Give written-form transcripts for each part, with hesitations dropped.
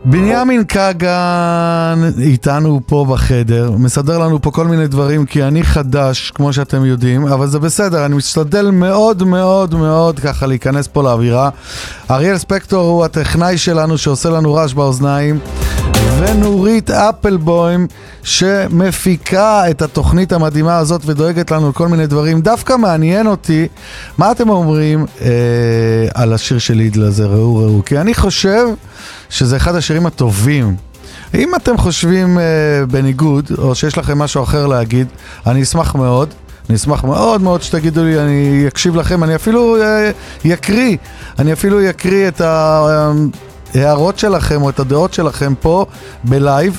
בנימין קגן איתנו פה בחדר, מסדר לנו פה כל מיני דברים, כי אני חדש, כמו שאתם יודעים, אבל זה בסדר, אני משתדל מאוד מאוד מאוד ככה להיכנס פה לאווירה. אריאל ספקטור הוא הטכנאי שלנו שעושה לנו רעש באוזניים, ונורית אפלבוים שמפיקה את התוכנית המדהימה הזאת ודואגת לנו כל מיני דברים. דווקא מעניין אותי מה אתם אומרים על השיר של עידל הזה, ראו ראו, כי אני חושב שזה אחד השירים הטובים. אם אתם חושבים בניגוד או שיש לכם משהו אחר להגיד, אני אשמח מאוד. אני אשמח מאוד מאוד שתגידו לי, אני אקשיב לכם, אני אפילו יקריא את ההערות שלכם או את הדעות שלכם פה בלייב.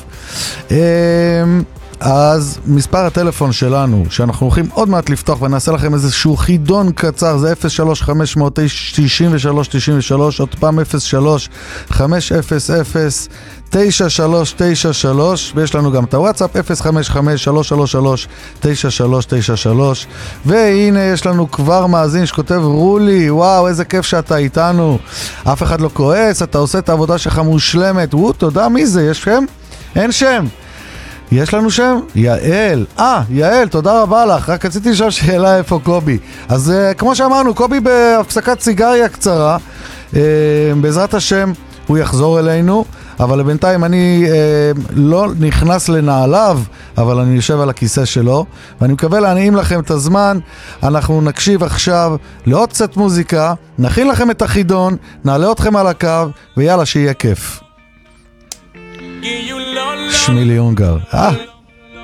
אז מספר הטלפון שלנו, שאנחנו הולכים עוד מעט לפתוח ונעשה לכם איזשהו חידון קצר, זה 03-593-93-93, עוד פעם 03-500-9393, ויש לנו גם את הוואטסאפ 055-333-9393, והנה יש לנו כבר מאזין שכותב רולי, וואו איזה כיף שאתה איתנו, אף אחד לא כועס, אתה עושה את העבודה שלך מושלמת. תודה, מי זה? יש שם? אין שם. יש לנו שם? יעל. יעל, תודה רבה לך. רק רציתי לשאול שאלה איפה קובי. אז כמו שאמרנו, קובי בהפסקת סיגריה קצרה. בעזרת השם הוא יחזור אלינו, אבל בינתיים אני לא נכנס לנעליו, אבל אני יושב על הכיסא שלו, ואני מקווה להנעים לכם את הזמן. אנחנו נקשיב עכשיו לעוד קצת מוזיקה, נכין לכם את החידון, נעלה אתכם על הקו, ויאללה שיהיה כיף. שמי ליונגר.